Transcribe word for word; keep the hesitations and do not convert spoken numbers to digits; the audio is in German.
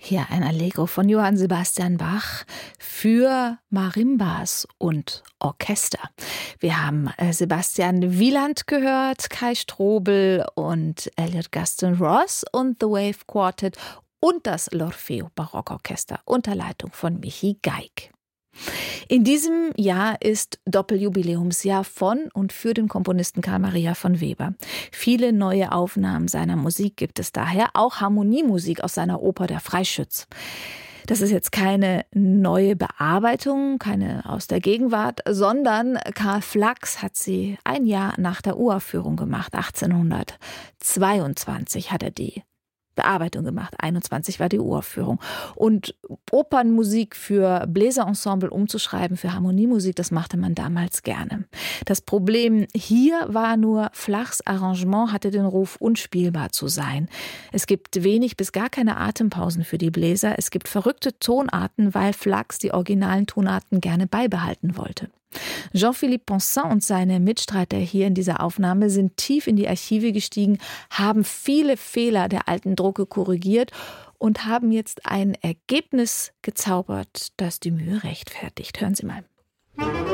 Hier ein Allegro von Johann Sebastian Bach für Marimbas und Orchester. Wir haben äh, Sebastian Wieland gehört, Kai Strobel und Elliot Gaston Ross und The Wave Quartet und das L'Orfeo Barockorchester unter Leitung von Michi Geig. In diesem Jahr ist Doppeljubiläumsjahr von und für den Komponisten Carl Maria von Weber. Viele neue Aufnahmen seiner Musik gibt es daher, auch Harmoniemusik aus seiner Oper Der Freischütz. Das ist jetzt keine neue Bearbeitung, keine aus der Gegenwart, sondern Karl Flachs hat sie ein Jahr nach der Uraufführung gemacht. achtzehnhundertzweiundzwanzig hat er die Bearbeitung gemacht. einundzwanzig war die Uraufführung. Und Opernmusik für Bläserensemble umzuschreiben, für Harmoniemusik, das machte man damals gerne. Das Problem hier war nur, Flachs Arrangement hatte den Ruf, unspielbar zu sein. Es gibt wenig bis gar keine Atempausen für die Bläser. Es gibt verrückte Tonarten, weil Flachs die originalen Tonarten gerne beibehalten wollte. Jean-Philippe Ponsin und seine Mitstreiter hier in dieser Aufnahme sind tief in die Archive gestiegen, haben viele Fehler der alten Drucke korrigiert und haben jetzt ein Ergebnis gezaubert, das die Mühe rechtfertigt. Hören Sie mal.